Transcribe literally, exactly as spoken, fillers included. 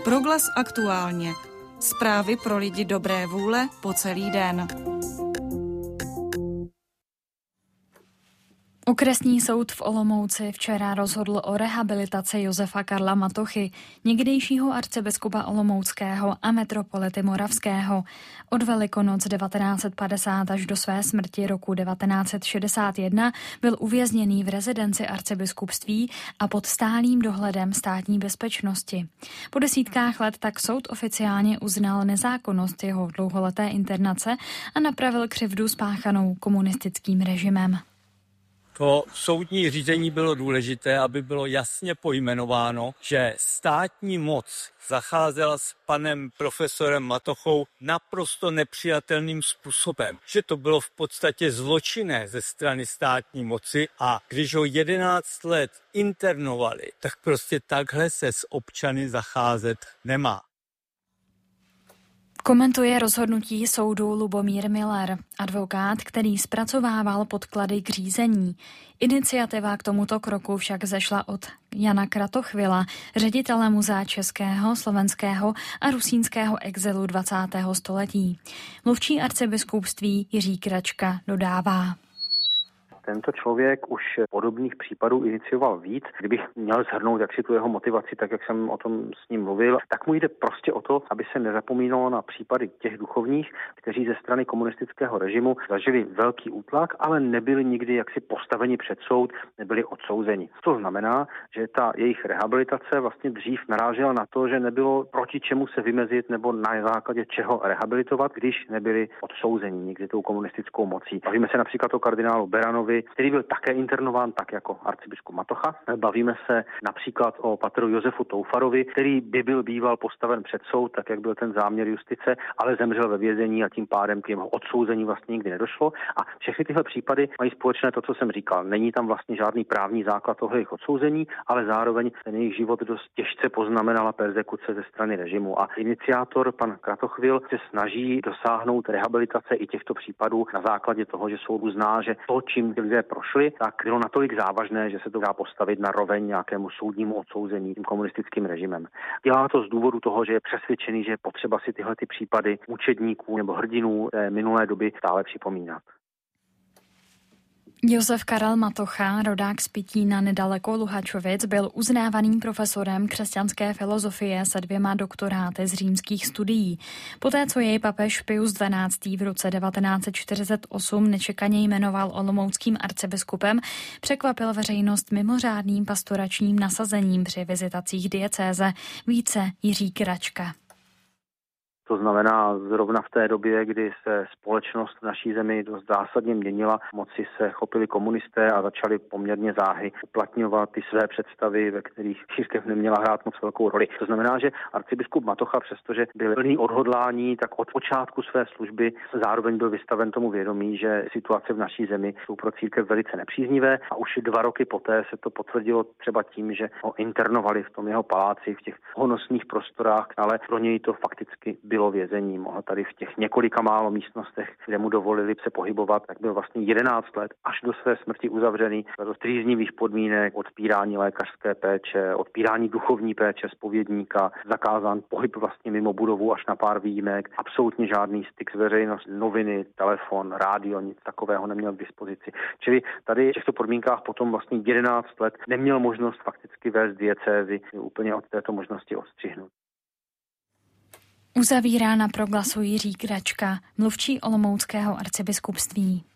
Proglas aktuálně. Zprávy pro lidi dobré vůle po celý den. Okresní soud v Olomouci včera rozhodl o rehabilitaci Josefa Karla Matochy, někdejšího arcibiskupa olomouckého a metropolity moravského. Od Velikonoc devatenáct set padesát až do své smrti roku devatenáct set šedesát jedna byl uvězněný v rezidenci arcibiskupství a pod stálým dohledem státní bezpečnosti. Po desítkách let tak soud oficiálně uznal nezákonnost jeho dlouholeté internace a napravil křivdu spáchanou komunistickým režimem. To soudní řízení bylo důležité, aby bylo jasně pojmenováno, že státní moc zacházela s panem profesorem Matochou naprosto nepřijatelným způsobem. Že to bylo v podstatě zločinné ze strany státní moci a když ho jedenáct let internovali, tak prostě takhle se s občany zacházet nemá. Komentuje rozhodnutí soudu Lubomír Miller, advokát, který zpracovával podklady k řízení. Iniciativa k tomuto kroku však zešla od Jana Kratochvila, ředitele Muzea českého, slovenského a rusínského exilu dvacátého století. Mluvčí arcibiskupství Jiří Kračka dodává. Tento člověk už podobných případů inicioval víc. Kdybych měl shrnout jaksi tu jeho motivaci, tak jak jsem o tom s ním mluvil, tak mu jde prostě o to, aby se nezapomínalo na případy těch duchovních, kteří ze strany komunistického režimu zažili velký útlak, ale nebyli nikdy jaksi postaveni před soud, nebyli odsouzeni. To znamená, že ta jejich rehabilitace vlastně dřív narážela na to, že nebylo proti čemu se vymezit nebo na základě čeho rehabilitovat, když nebyli odsouzeni nikdy tou komunistickou mocí. Bavíme se například o kardinálu Beranovi, který byl také internován, tak jako arcibiskup Matocha. Bavíme se například o patru Josefu Toufarovi, který by byl býval postaven před soud, tak jak byl ten záměr justice, ale zemřel ve vězení a tím pádem k jeho odsouzení vlastně nikdy nedošlo. A všechny tyhle případy mají společné to, co jsem říkal. Není tam vlastně žádný právní základ toho jejich odsouzení, ale zároveň ten jejich život dost těžce poznamenala perzekuce ze strany režimu. A iniciátor, pan Kratochvil, se snaží dosáhnout rehabilitace i těchto případů na základě toho, že soud uzná, že to, čím lidé prošli, tak bylo natolik závažné, že se to dá postavit na roveň nějakému soudnímu odsouzení tím komunistickým režimem. Dělá to z důvodu toho, že je přesvědčený, že je potřeba si tyhle ty případy mučedníků nebo hrdinů té minulé doby stále připomínat. Josef Karel Matocha, rodák z Pitína nedaleko Luhačovic, byl uznávaným profesorem křesťanské filozofie se dvěma doktoráty z římských studií. Poté, co jej papež Pius dvanáctý v roce devatenáct set čtyřicet osm nečekaně jmenoval olomouckým arcibiskupem, překvapil veřejnost mimořádným pastoračním nasazením při vizitacích diecéze. Více Jiří Kračka. To znamená, zrovna v té době, kdy se společnost v naší zemi dost zásadně měnila, moci se chopili komunisté a začali poměrně záhy uplatňovat ty své představy, ve kterých církev neměla hrát moc velkou roli. To znamená, že arcibiskup Matocha, přestože byl plný odhodlání, tak od počátku své služby zároveň byl vystaven tomu vědomí, že situace v naší zemi jsou pro církev velice nepříznivé a už dva roky poté se to potvrdilo třeba tím, že ho internovali v tom jeho paláci, v těch honosných prostorách, ale pro něj to fakticky bylo vězení. Mohl tady v těch několika málo místnostech, kde mu dovolili se pohybovat, tak byl vlastně jedenáct let až do své smrti uzavřený do trýznivých podmínek, odpírání lékařské péče, odpírání duchovní péče zpovědníka, zakázán pohyb vlastně mimo budovu až na pár výjimek, absolutně žádný styk s veřejností, noviny, telefon, rádio, nic takového neměl k dispozici. Čili tady v těchto podmínkách potom vlastně jedenáct let neměl možnost fakticky vést diecézi, úplně od této možnosti odstřihnout. Uzavírá na Proglasu Jiří Kračka, mluvčí olomouckého arcibiskupství.